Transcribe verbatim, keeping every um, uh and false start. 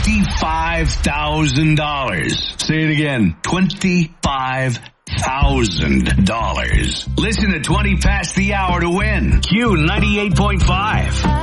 twenty-five thousand dollars. Say it again. twenty-five thousand dollars. Listen to twenty past the hour to win. Q ninety-eight point five.